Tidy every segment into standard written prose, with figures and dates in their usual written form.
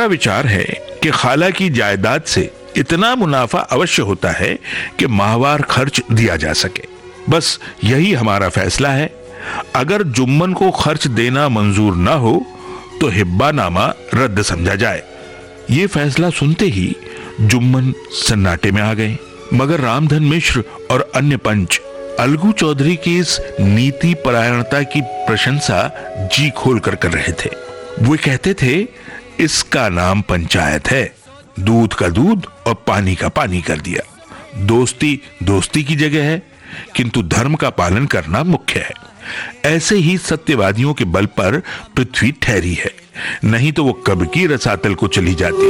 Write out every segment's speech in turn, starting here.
हमारा विचार है कि खाला की जायदाद से इतना मुनाफा अवश्य होता है कि माहवार खर्च दिया जा सके। बस यही हमारा फैसला है। अगर जुम्मन को खर्च देना मंजूर ना हो तो हिब्बानामा रद्द समझा जाए। ये फैसला सुनते ही जुम्मन सन्नाटे में आ गए, मगर रामधन मिश्र और अन्य पंच अलगू चौधरी की इस नीति परायणता की प्रशंसा जी खोल कर रहे थे। वो कहते थे, इसका नाम पंचायत है, दूध का दूध और पानी का पानी कर दिया। दोस्ती दोस्ती की जगह है, किंतु धर्म का पालन करना मुख्य है। ऐसे ही सत्यवादियों के बल पर पृथ्वी ठहरी है, नहीं तो वो कब की रसातल को चली जाती।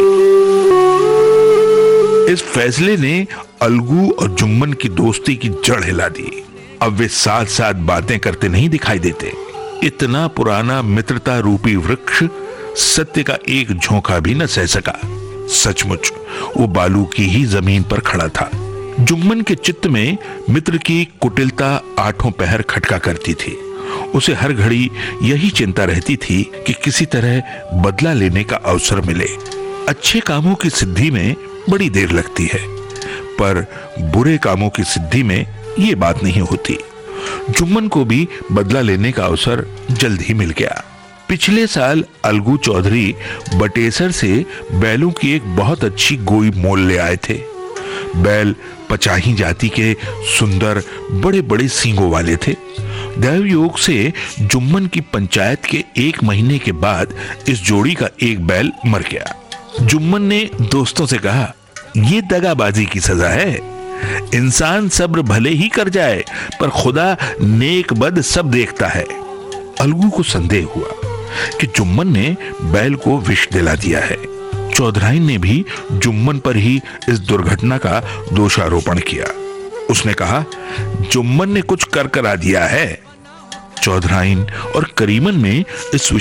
इस फैसले ने अलगू और जुम्मन की दोस्ती की जड़ हिला दी। अब वे साथ साथ बातें करते नहीं दिखाई देते। इतना पुराना मित्रता रूपी वृक्ष सत्य का एक झोंका भी न सह सका। सचमुच वो बालू की ही जमीन पर खड़ा था। जुम्मन के चित्त में मित्र की कुटिलता आठों पहर खटका करती थी। उसे हर घड़ी यही चिंता रहती थी कि किसी तरह बदला लेने का अवसर मिले। अच्छे कामों की सिद्धि में बड़ी देर लगती है, पर बुरे कामों की सिद्धि में ये बात नहीं होती। जुम्मन को भी बदला लेने का अवसर जल्द ही मिल गया। पिछले साल अलगू चौधरी बटेसर से बैलों की एक बहुत अच्छी गोई मोल ले आए थे। बैल पचाही जाति के सुंदर बड़े बड़े सींगों वाले थे। दैव योग से जुम्मन की पंचायत के 1 महीने के बाद इस जोड़ी का एक बैल मर गया। जुम्मन ने दोस्तों से कहा, ये दगाबाजी की सजा है। इंसान सब्र भले ही कर जाए, पर खुदा नेक बद सब देखता है। अलगू को संदेह हुआ कि जुम्मन ने बैल को विष दिला दिया है। चौधराइन ने भी जुम्मन पर ही इस दुर्घटना का दोषारोपण किया। उसने कहा, जुम्मन ने कुछ कर करा दिया है। चौधराइन और करीमन में इस विषय